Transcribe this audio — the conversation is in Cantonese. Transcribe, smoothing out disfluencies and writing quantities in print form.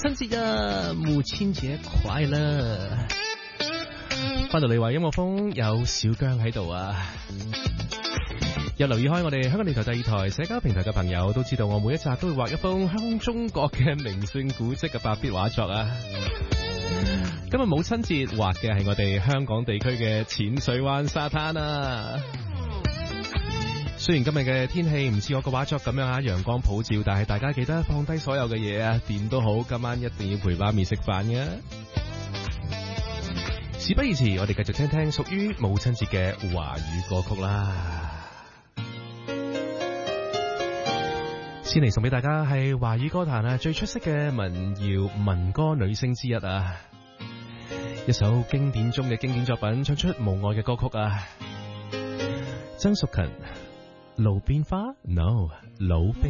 親節啊，母親節快樂！翻到嚟話音樂風有小姜喺度啊！有留意開我哋香港電台第二台社交平台嘅朋友都知道，我每一集都會畫一幅香中國嘅名勝古蹟嘅白筆畫作啊！今日母親節畫嘅係我哋香港地區嘅淺水灣沙灘啊！雖然今日嘅天氣唔似我個畫作咁樣啊，陽光普照，但係大家記得放低所有嘅嘢啊，點都好，今晚一定要陪媽咪食飯嘅。事不宜遲，我哋繼續聽聽屬於母親節嘅華語歌曲啦。先嚟送俾大家係華語歌壇啊最出色嘅民謠民歌女星之一啊，一首經典中嘅經典作品，唱出無愛嘅歌曲啊。曾淑勤，路邊花 ，no 魯冰。